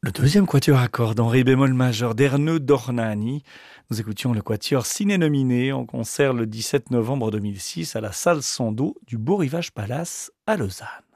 Le deuxième quatuor à cordes en ré bémol majeur d'Erneux Dornani. Nous écoutions le quatuor Ciné Nominé en concert le 17 novembre 2006 à la salle Sando du Beau Rivage Palace à Lausanne.